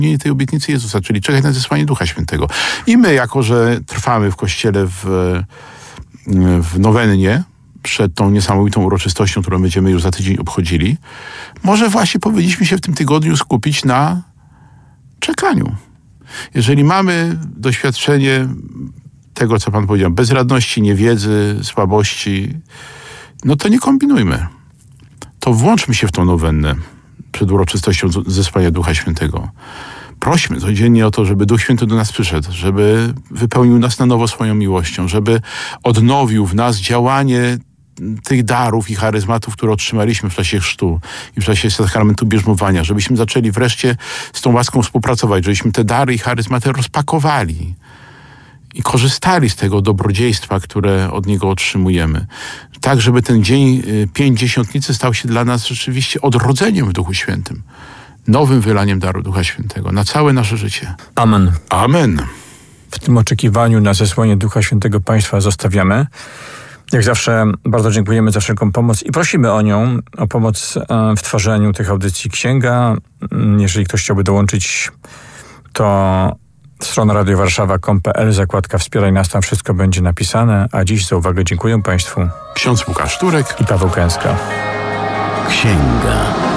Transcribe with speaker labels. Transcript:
Speaker 1: tej obietnicy Jezusa, czyli czekać na zesłanie Ducha Świętego. I my, jako że trwamy w Kościele w nowennie, przed tą niesamowitą uroczystością, którą będziemy już za tydzień obchodzili, może właśnie powinniśmy się w tym tygodniu skupić na czekaniu. Jeżeli mamy doświadczenie tego, co Pan powiedział, bezradności, niewiedzy, słabości, no to nie kombinujmy. To włączmy się w tą nowennę przed uroczystością zesłania Ducha Świętego. Prośmy codziennie o to, żeby Duch Święty do nas przyszedł, żeby wypełnił nas na nowo swoją miłością, żeby odnowił w nas działanie tych darów i charyzmatów, które otrzymaliśmy w czasie chrztu i w czasie sakramentu bierzmowania, żebyśmy zaczęli wreszcie z tą łaską współpracować, żebyśmy te dary i charyzmaty rozpakowali i korzystali z tego dobrodziejstwa, które od Niego otrzymujemy. Tak, żeby ten dzień Pięćdziesiątnicy stał się dla nas rzeczywiście odrodzeniem w Duchu Świętym. Nowym wylaniem daru Ducha Świętego na całe nasze życie.
Speaker 2: Amen.
Speaker 1: Amen.
Speaker 2: W tym oczekiwaniu na zesłanie Ducha Świętego Państwa zostawiamy. Jak zawsze bardzo dziękujemy za wszelką pomoc i prosimy o nią, o pomoc w tworzeniu tych audycji Księga. Jeżeli ktoś chciałby dołączyć, to strona radiowarszawa.com.pl, zakładka Wspieraj nas, tam wszystko będzie napisane. A dziś za uwagę dziękuję Państwu.
Speaker 1: Ksiądz Łukasz Turek
Speaker 2: i Paweł Kęska.
Speaker 3: Księga.